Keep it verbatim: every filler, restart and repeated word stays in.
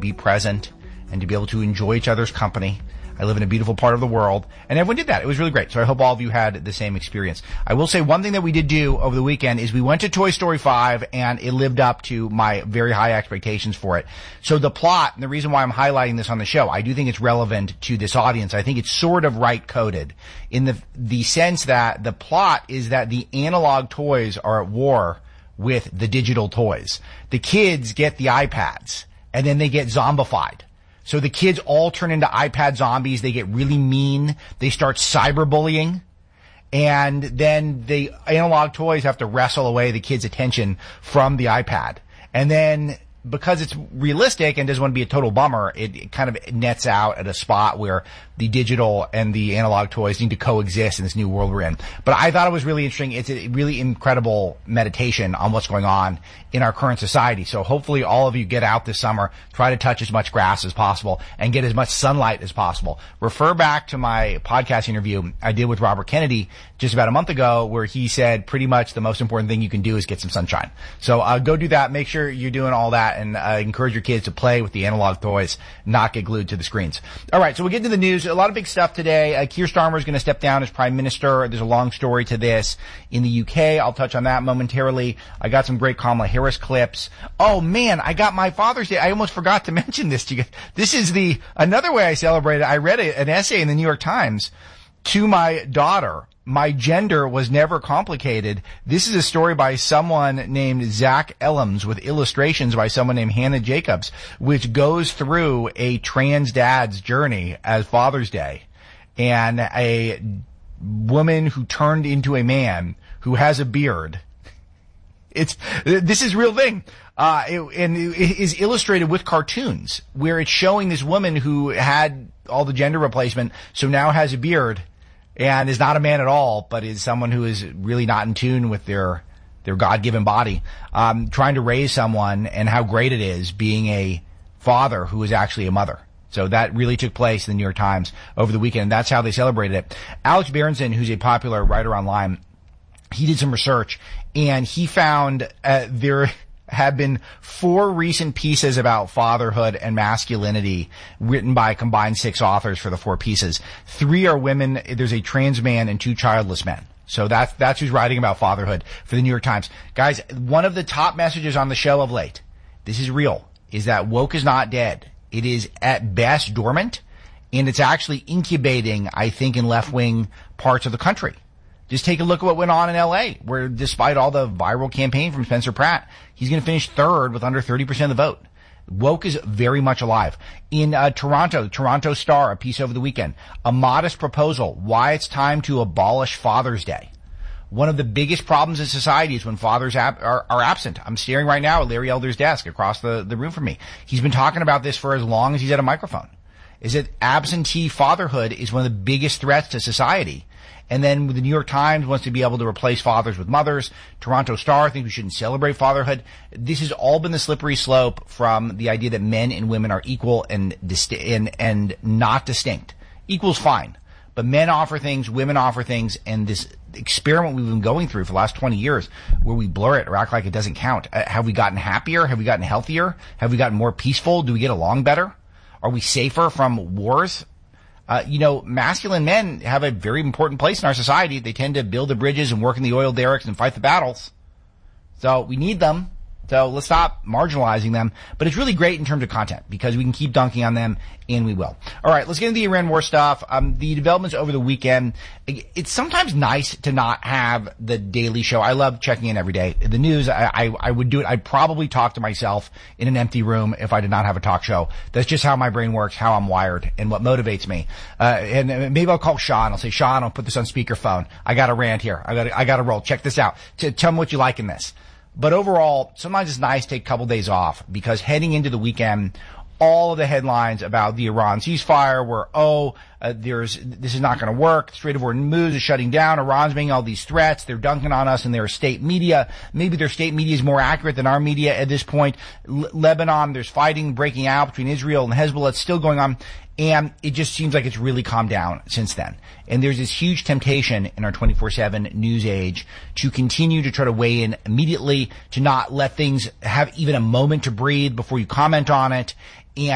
be present and to be able to enjoy each other's company. I live in a beautiful part of the world, and everyone did that. It was really great. So I hope all of you had the same experience. I will say one thing that we did do over the weekend is we went to Toy Story five, and it lived up to my very high expectations for it. So the plot, and the reason why I'm highlighting this on the show, I do think it's relevant to this audience. I think it's sort of right-coded in the the sense that the plot is that the analog toys are at war with the digital toys. The kids get the iPads, and then they get zombified. So the kids all turn into iPad zombies. They get really mean. They start cyberbullying. And then the analog toys have to wrestle away the kids' attention from the iPad. And then because it's realistic and doesn't want to be a total bummer, it, it kind of nets out at a spot where the digital and the analog toys need to coexist in this new world we're in. But I thought it was really interesting. It's a really incredible meditation on what's going on in our current society. So hopefully all of you get out this summer, try to touch as much grass as possible, and get as much sunlight as possible. Refer back to my podcast interview I did with Robert Kennedy just about a month ago, where he said pretty much the most important thing you can do is get some sunshine. So uh, go do that. Make sure you're doing all that, and uh, encourage your kids to play with the analog toys, not get glued to the screens. All right, so we'll get into the news. A lot of big stuff today. Uh, Keir Starmer is going to step down as Prime Minister. There's a long story to this in the U K. I'll touch on that momentarily. I got some great Kamala Harris clips. Oh man, I got my Father's Day. I almost forgot to mention this to you guys. This is the another way I celebrated. I read a, an essay in the New York Times to my daughter. My gender was never complicated. This is a story by someone named Zach Ellams with illustrations by someone named Hannah Jacobs, which goes through a trans dad's journey as Father's Day, and a woman who turned into a man who has a beard. It's, this is a real thing. Uh, it, and it is illustrated with cartoons where it's showing this woman who had all the gender replacement, so now has a beard, and is not a man at all, but is someone who is really not in tune with their their God-given body, um, trying to raise someone, and how great it is being a father who is actually a mother. So that really took place in the New York Times over the weekend. That's how they celebrated it. Alex Berenson, who's a popular writer online, he did some research, and he found uh, there have been four recent pieces about fatherhood and masculinity written by a combined six authors for the four pieces. Three are women. There's a trans man and two childless men. So that's, that's who's writing about fatherhood for the New York Times. Guys, one of the top messages on the show of late, this is real, is that woke is not dead. It is at best dormant, and it's actually incubating, I think, in left-wing parts of the country. Just take a look at what went on in L A, where despite all the viral campaign from Spencer Pratt, he's going to finish third with under thirty percent of the vote. Woke is very much alive. In uh, Toronto, the Toronto Star, a piece over the weekend, a modest proposal, why it's time to abolish Father's Day. One of the biggest problems in society is when fathers ab- are, are absent. I'm staring right now at Larry Elder's desk across the, the room from me. He's been talking about this for as long as he's had a microphone. Is that absentee fatherhood is one of the biggest threats to society. And then the New York Times wants to be able to replace fathers with mothers. Toronto Star thinks we shouldn't celebrate fatherhood. This has all been the slippery slope from the idea that men and women are equal and disti- and, and not distinct. Equal's fine. But men offer things, women offer things, and this experiment we've been going through for the last twenty years where we blur it or act like it doesn't count. Uh, have we gotten happier? Have we gotten healthier? Have we gotten more peaceful? Do we get along better? Are we safer from wars? Uh, you know, masculine men have a very important place in our society. They tend to build the bridges and work in the oil derricks and fight the battles. So we need them. So let's stop marginalizing them. But it's really great in terms of content because we can keep dunking on them, and we will. All right, let's get into the Iran war stuff. Um, the developments over the weekend. It's sometimes nice to not have the daily show. I love checking in every day. The news, I, I, I would do it. I'd probably talk to myself in an empty room if I did not have a talk show. That's just how my brain works, how I'm wired, and what motivates me. Uh, and maybe I'll call Sean. I'll say, Sean, I'll put this on speakerphone. I got a rant here. I got I got to roll. Check this out. T- tell me what you like in this. But overall, sometimes it's nice to take a couple days off because heading into the weekend, all of the headlines about the Iran ceasefire were, oh, uh, there's this is not going to work. Strait of Hormuz is shutting down. Iran's making all these threats. They're dunking on us in their state media. Maybe their state media is more accurate than our media at this point. L- Lebanon, there's fighting breaking out between Israel and Hezbollah. It's still going on. And it just seems like it's really calmed down since then. And there's this huge temptation in our twenty-four seven news age to continue to try to weigh in immediately, to not let things have even a moment to breathe before you comment on it.